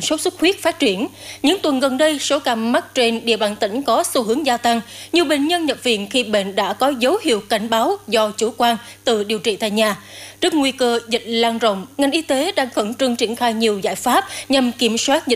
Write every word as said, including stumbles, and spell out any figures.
sốt xuất huyết phát triển. Những tuần gần đây, số ca mắc trên địa bàn tỉnh có xu hướng gia tăng. Nhiều bệnh nhân nhập viện khi bệnh đã có dấu hiệu cảnh báo do chủ quan tự điều trị tại nhà. Trước nguy cơ dịch lan rộng, ngành y tế đang khẩn trương triển khai nhiều giải pháp nhằm kiểm soát dịch